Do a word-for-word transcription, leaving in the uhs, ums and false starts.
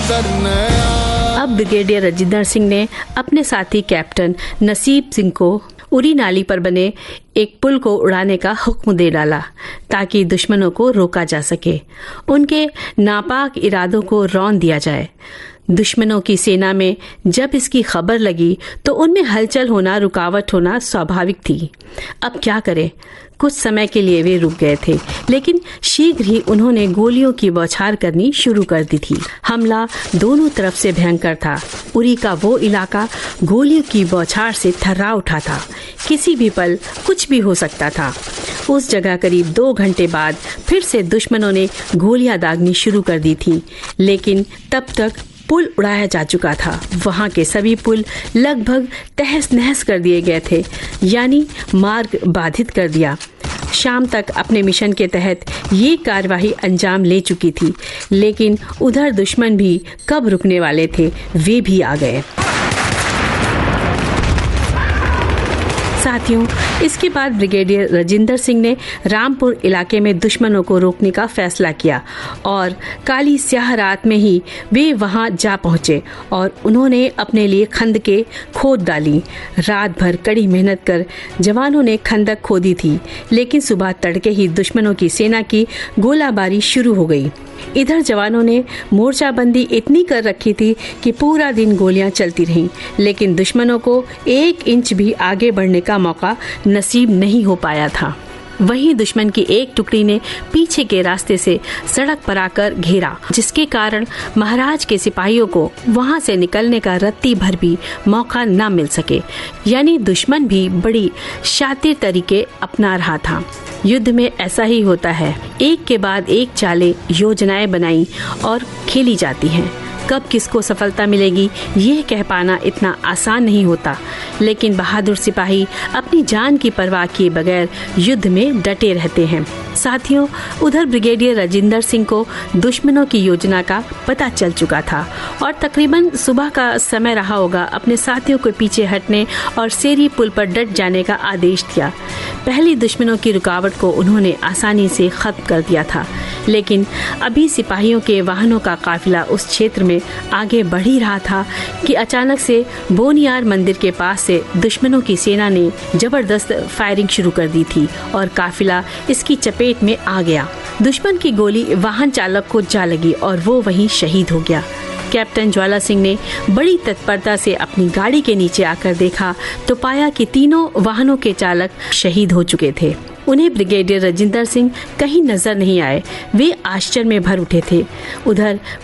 करने। अब ब्रिगेडियर राजेंद्र सिंह ने अपने साथी कैप्टन नसीब सिंह को उरी नाली पर बने एक पुल को उड़ाने का हुक्म दे डाला ताकि दुश्मनों को रोका जा सके, उनके नापाक इरादों को रौंद दिया जाए। दुश्मनों की सेना में जब इसकी खबर लगी तो उनमें हलचल होना, रुकावट होना स्वाभाविक थी। अब क्या करें? कुछ समय के लिए वे रुक गए थे, लेकिन शीघ्र ही उन्होंने गोलियों की बौछार करनी शुरू कर दी थी। हमला दोनों तरफ से भयंकर था। उरी का वो इलाका गोलियों की बौछार से थर्रा उठा था। किसी भी पल कुछ भी हो सकता था। उस जगह करीब दो घंटे बाद फिर से दुश्मनों ने गोलियां दागनी शुरू कर दी थी, लेकिन तब तक पुल उड़ाया जा चुका था। वहां के सभी पुल लगभग तहस नहस कर दिए गए थे, यानी मार्ग बाधित कर दिया। शाम तक अपने मिशन के तहत ये कार्यवाही अंजाम ले चुकी थी, लेकिन उधर दुश्मन भी कब रुकने वाले थे, वे भी आ गए। साथियों, इसके बाद ब्रिगेडियर राजेंद्र सिंह ने रामपुर इलाके में दुश्मनों को रोकने का फैसला किया और काली स्याह रात में ही वे वहां जा पहुंचे और उन्होंने अपने लिए खंदकें खोद डाली। रात भर कड़ी मेहनत कर जवानों ने खंदक खोदी थी, लेकिन सुबह तड़के ही दुश्मनों की सेना की गोलाबारी शुरू हो गई। इधर जवानों ने मोर्चाबंदी इतनी कर रखी थी कि पूरा दिन गोलियां चलती रहीं, लेकिन दुश्मनों को एक इंच भी आगे बढ़ने का मौका नसीब नहीं हो पाया था। वहीं दुश्मन की एक टुकड़ी ने पीछे के रास्ते से सड़क पर आकर घेरा, जिसके कारण महाराज के सिपाहियों को वहां से निकलने का रत्ती भर भी मौका न मिल सके। यानी दुश्मन भी बड़ी शातिर तरीके अपना रहा था। युद्ध में ऐसा ही होता है, एक के बाद एक चालें, योजनाएं बनाई और खेली जाती हैं। कब किसको सफलता मिलेगी ये कह पाना इतना आसान नहीं होता, लेकिन बहादुर सिपाही अपनी जान की परवाह किए बगैर युद्ध में डटे रहते हैं। साथियों, उधर ब्रिगेडियर राजेंद्र सिंह को दुश्मनों की योजना का पता चल चुका था और तकरीबन सुबह का समय रहा होगा अपने साथियों को पीछे हटने और सेरी पुल पर डट जाने का आदेश दिया। पहली दुश्मनों की रुकावट को उन्होंने आसानी से खत्म कर दिया था, लेकिन अभी सिपाहियों के वाहनों का काफिला उस क्षेत्र में आगे बढ़ ही रहा था कि अचानक से बोनियार मंदिर के पास से दुश्मनों की सेना ने जबरदस्त फायरिंग शुरू कर दी थी और काफिला इसकी चपेट में आ गया। दुश्मन की गोली वाहन चालक को जा लगी और वो वहीं शहीद हो गया। कैप्टन ज्वाला सिंह ने बड़ी तत्परता से अपनी गाड़ी के नीचे आकर देखा तो पाया कि तीनों वाहनों के चालक शहीद हो चुके थे। उन्हें ब्रिगेडियर राजेंद्र सिंह कहीं नजर नहीं आए। वे आश्चर्य में भर उठे थे। उधर